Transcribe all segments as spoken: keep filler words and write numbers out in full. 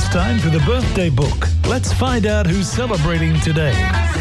It's time for the birthday book. Let's find out who's celebrating today.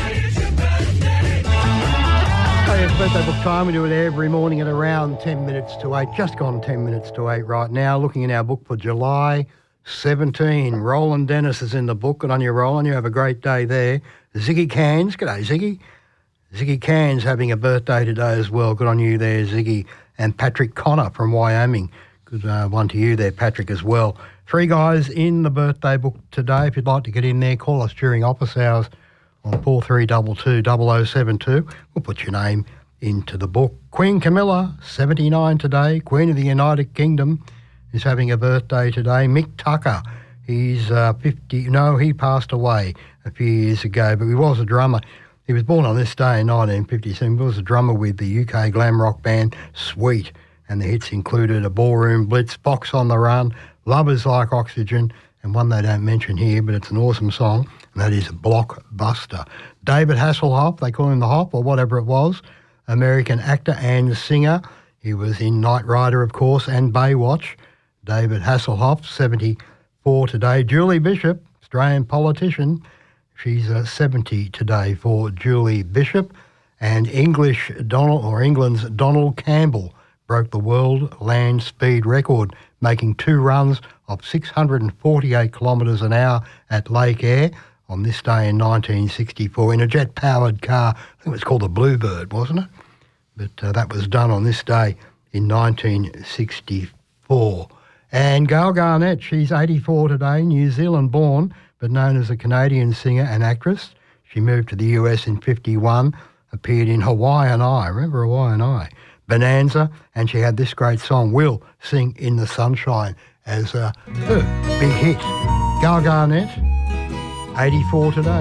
Hey, it's birthday book time. We do it every morning at around ten minutes to eight. Just gone ten minutes to eight right now. Looking in our book for July seventeenth. Roland Dennis is in the book. Good on you, Roland. You have a great day there. Ziggy Cairns. G'day, Ziggy. Ziggy Cairns having a birthday today as well. Good on you there, Ziggy. And Patrick Connor from Wyoming. Good uh, one to you there, Patrick, as well. Three guys in the birthday book today. If you'd like to get in there, call us during office hours on four three two two, double oh seven two. We'll put your name into the book. Queen Camilla, seventy-nine today. Queen of the United Kingdom is having a birthday today. Mick Tucker, he's uh, fifty. No, he passed away a few years ago, but he was a drummer. He was born on this day in nineteen fifty-seven. He was a drummer with the U K glam rock band Sweet, and the hits included A Ballroom Blitz, Box on the Run, Lovers Like Oxygen, and one they don't mention here, but it's an awesome song, and that is Blockbuster. David Hasselhoff, they call him the Hop or whatever it was, American actor and singer. He was in Knight Rider, of course, and Baywatch. David Hasselhoff, seventy-four today. Julie Bishop, Australian politician. She's uh, seventy today for Julie Bishop. And English Donald, or England's Donald Campbell, broke the world land speed record, making two runs of six hundred forty-eight kilometres an hour at Lake Eyre on this day in nineteen sixty-four in a jet-powered car. I think it was called the Bluebird, wasn't it? But uh, that was done on this day in nineteen sixty-four. And Gail Garnett, she's eighty-four today, New Zealand born, but known as a Canadian singer and actress. She moved to the U S in fifty-one, appeared in Hawaiian Eye, remember Hawaiian Eye, Bonanza, and she had this great song, We'll Sing in the Sunshine, as a her big hit. Gail Garnett, eighty-four today.